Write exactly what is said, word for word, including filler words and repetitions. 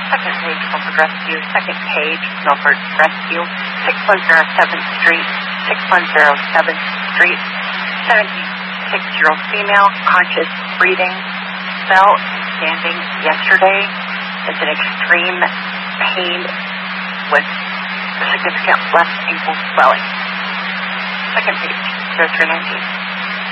Second page, Milford Rescue. Second page, Milford Rescue. six one zero seventh Street. six one zero seventh Street. seventy-six-year-old female, conscious breathing. Fell standing yesterday. Is in extreme pain with significant left ankle swelling. Second page, zero three nineteen.